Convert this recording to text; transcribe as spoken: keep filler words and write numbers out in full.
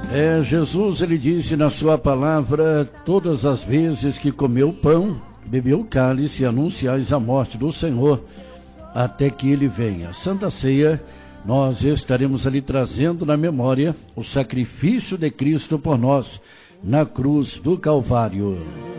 É, Jesus, ele disse na sua palavra: todas as vezes que comeu pão, bebeu o cálice, anunciais a morte do Senhor até que ele venha. Santa Ceia, nós estaremos ali trazendo na memória o sacrifício de Cristo por nós na cruz do Calvário.